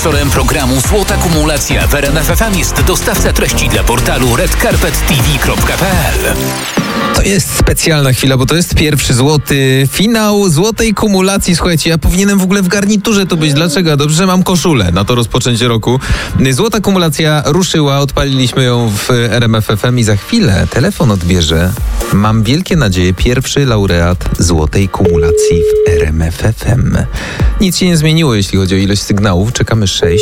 Sponsorem programu Złota Kumulacja w RMF FM jest dostawca treści dla portalu redcarpettv.pl. To jest specjalna chwila, bo to jest pierwszy złoty finał złotej kumulacji. Słuchajcie, ja powinienem w ogóle w garniturze to być. Dlaczego? Dobrze, że mam koszulę na to rozpoczęcie roku. Złota kumulacja ruszyła, odpaliliśmy ją w RMF FM i za chwilę telefon odbierze, mam wielkie nadzieje, pierwszy laureat złotej kumulacji w RMF FM. Nic się nie zmieniło, jeśli chodzi o ilość sygnałów. Czekamy 6.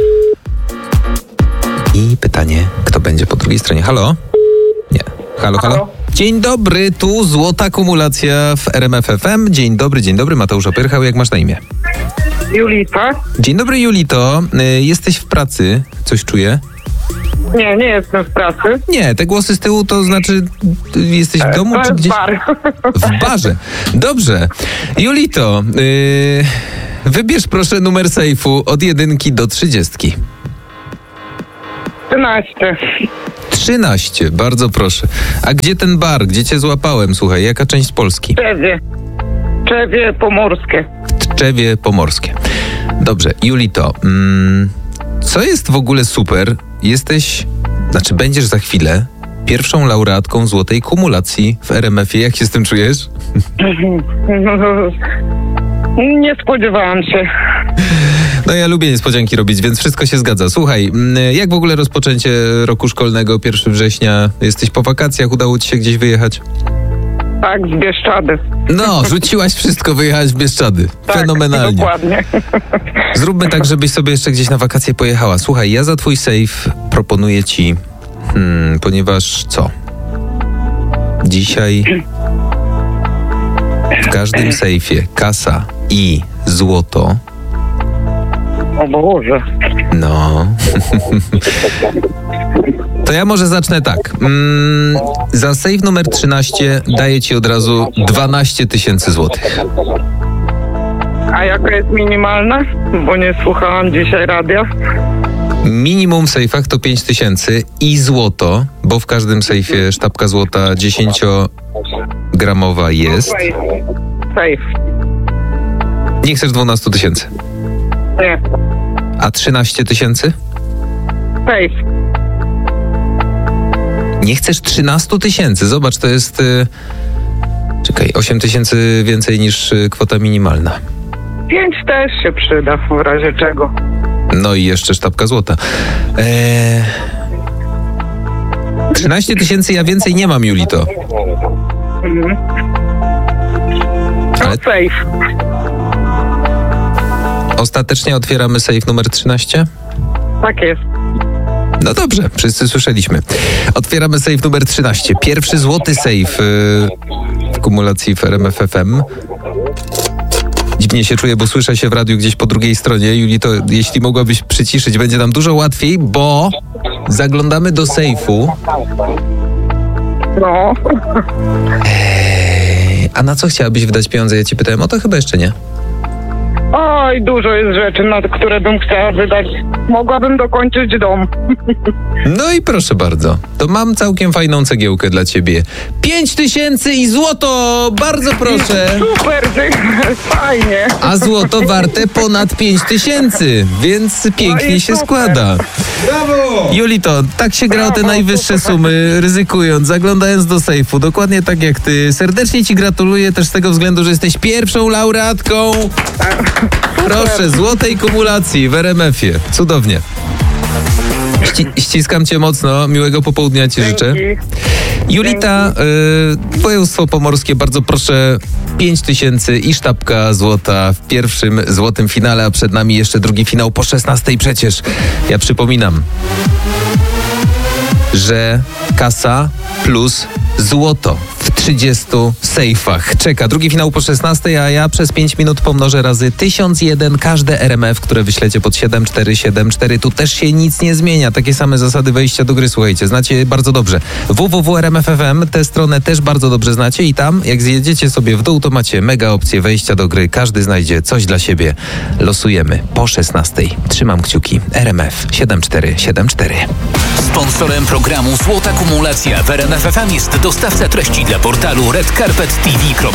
I pytanie, kto będzie po drugiej stronie? Halo? Nie. Halo? Dzień dobry, tu złota kumulacja w RMF FM. Dzień dobry, Mateusz Opyrchał, jak masz na imię? Julita? Dzień dobry, Julito. Jesteś w pracy? Coś czuję? Nie jestem w pracy. Nie, te głosy z tyłu to znaczy jesteś w domu czy gdzieś? Bar. W barze. Dobrze. Julito, wybierz proszę numer sejfu od 1 do 30. 13. 13, bardzo proszę. A gdzie ten bar? Gdzie cię złapałem? Słuchaj, jaka część Polski? Tczewie Pomorskie. Tczewie Pomorskie. Dobrze, Julito, co jest w ogóle super? Będziesz za chwilę pierwszą laureatką złotej kumulacji w RMF-ie. Jak się z tym czujesz? Nie spodziewałam się. No ja lubię niespodzianki robić, więc wszystko się zgadza. Słuchaj, jak w ogóle rozpoczęcie roku szkolnego 1 września? Jesteś po wakacjach, udało ci się gdzieś wyjechać? Tak, z Bieszczady. No, rzuciłaś wszystko, wyjechałaś w Bieszczady. Tak, fenomenalnie. Dokładnie. Zróbmy tak, żebyś sobie jeszcze gdzieś na wakacje pojechała. Słuchaj, ja za twój sejf proponuję ci, ponieważ co? Dzisiaj w każdym sejfie kasa i złoto. O Boże. No. To ja może zacznę tak. Za sejf numer 13 daję ci od razu 12 000 złotych. A jaka jest minimalna? Bo nie słuchałam dzisiaj radia. Minimum w sejfach to 5 000 i złoto, bo w każdym sejfie sztabka złota 10-gramowa jest. Safe. Nie chcesz 12 000? Nie. A 13 000? Safe. Nie chcesz 13 000? Zobacz, to jest... 8 000 więcej niż kwota minimalna. 5 też się przyda, w razie czego. No i jeszcze sztabka złota. 13 000 ja więcej nie mam, Julito. Ale... Safe. Ostatecznie otwieramy sejf numer 13? Tak jest. No dobrze, wszyscy słyszeliśmy. Otwieramy sejf numer 13. Pierwszy złoty sejf w kumulacji w RMF FM. Dziwnie się czuję, bo słyszę się w radiu gdzieś po drugiej stronie. Julito, jeśli mogłabyś przyciszyć, będzie nam dużo łatwiej, bo zaglądamy do sejfu. No. A na co chciałabyś wydać pieniądze? Ja ci pytałem o to, chyba jeszcze nie. Oj, dużo jest rzeczy, na które bym chciała wydać. Mogłabym dokończyć dom. No i proszę bardzo, to mam całkiem fajną cegiełkę dla ciebie. 5 000 i złoto! Bardzo proszę! Super, fajnie. A złoto warte ponad 5 000, więc pięknie się składa. Brawo! Julito, tak się gra o te najwyższe sumy, ryzykując, zaglądając do sejfu. Dokładnie tak jak ty. Serdecznie ci gratuluję też z tego względu, że jesteś pierwszą laureatką. Proszę, złotej kumulacji w RMF-ie. Cudownie. Ściskam cię mocno, miłego popołudnia ci życzę. Julita, województwo pomorskie, bardzo proszę, 5 000 i sztabka złota w pierwszym złotym finale, a przed nami jeszcze drugi finał po 16 przecież. Ja przypominam, że kasa plus złoto w 30 sejfach czeka. Drugi finał po 16, a ja przez 5 minut pomnożę razy 1001 każde RMF, które wyślecie pod 7474. Tu też się nic nie zmienia. Takie same zasady wejścia do gry, słuchajcie, znacie bardzo dobrze. www.rmf.fm, tę stronę też bardzo dobrze znacie i tam, jak zjedziecie sobie w dół, to macie mega opcję wejścia do gry. Każdy znajdzie coś dla siebie. Losujemy po 16. Trzymam kciuki. RMF 7474. Sponsorem programu Złota Kumulacja w RMF FM jest dostawca treści dla portalu redcarpettv.pl.